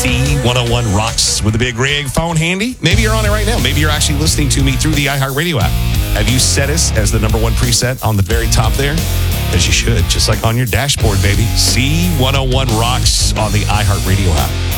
C101 rocks with a big rig. Phone handy. Maybe you're on it right now. Maybe you're actually listening to me through the iHeartRadio app. Have you set us as the number one preset on the very top there? As you should, just like on your dashboard, baby. C101 rocks on the iHeartRadio app.